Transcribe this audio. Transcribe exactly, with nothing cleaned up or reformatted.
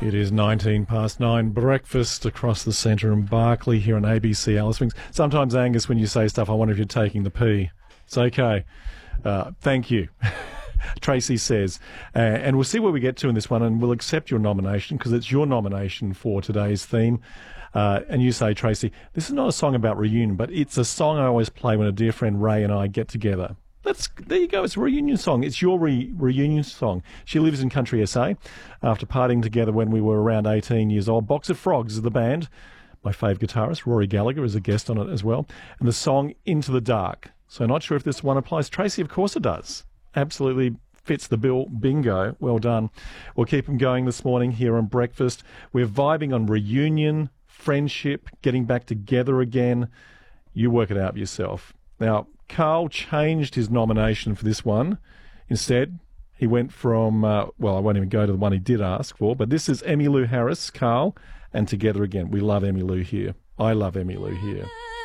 It is nineteen past nine. Breakfast across the centre in Barclay here on A B C Alice Springs. Sometimes, Angus, when you say stuff, I wonder if you're taking the pee. It's okay. Uh, thank you. Tracy says. Uh, and we'll see where we get to in this one, and we'll accept your nomination because it's your nomination for today's theme. Uh, and you say, Tracy, this is not a song about reunion, but it's a song I always play when a dear friend Ray and I get together. That's, there you go. It's a reunion song. It's your re- reunion song. She lives in country S A after partying together when we were around eighteen years old. Box of Frogs is the band. My fave guitarist, Rory Gallagher, is a guest on it as well. And the song Into the Dark. So not sure if this one applies. Tracy, of course it does. Absolutely fits the bill. Bingo. Well done. We'll keep them going this morning here on Breakfast. We're vibing on reunion, friendship, getting back together again. You work it out yourself. Now, Carl changed his nomination for this one. Instead, he went from, uh, well, I won't even go to the one he did ask for, but this is Emmylou Harris, Carl, and Together Again. We love Emmylou here. I love Emmylou here.